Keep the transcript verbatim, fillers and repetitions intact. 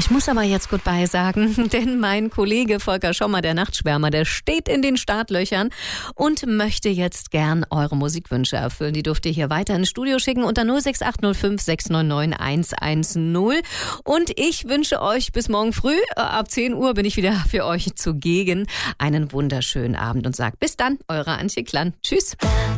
Ich muss aber jetzt Goodbye sagen, denn mein Kollege Volker Schommer, der Nachtschwärmer, der steht in den Startlöchern und möchte jetzt gern eure Musikwünsche erfüllen. Die dürft ihr hier weiter ins Studio schicken unter null sechs acht null fünf sechs neun neun eins eins null. Und ich wünsche euch bis morgen früh, ab zehn Uhr bin ich wieder für euch zugegen, einen wunderschönen Abend und sag bis dann, eure Antje Klann. Tschüss.